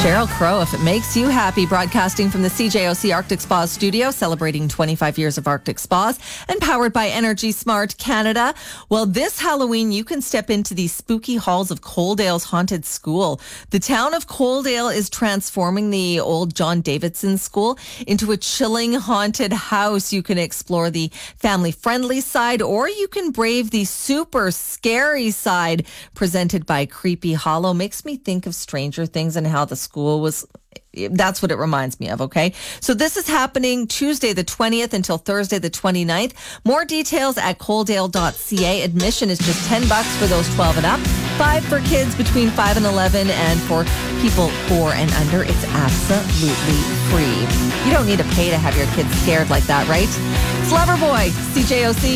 Sheryl Crow, If It Makes You Happy, broadcasting from the CJOC Arctic Spas studio, celebrating 25 years of Arctic Spas and powered by Energy Smart Canada. Well, this Halloween, you can step into the spooky halls of Coaldale's Haunted School. The town of Coaldale is transforming the old John Davidson School into a chilling haunted house. You can explore the family-friendly side, or you can brave the super scary side presented by Creepy Hollow. Makes me think of Stranger Things and how the school was. That's what it reminds me of, okay? So this is happening Tuesday the 20th until Thursday the 29th. More details at coaldale.ca. Admission is just $10 for those 12 and up, $5 for kids between 5 and 11, and for people 4 and under, it's absolutely free. You don't need to pay to have your kids scared like that, right? It's Loverboy, CJOC.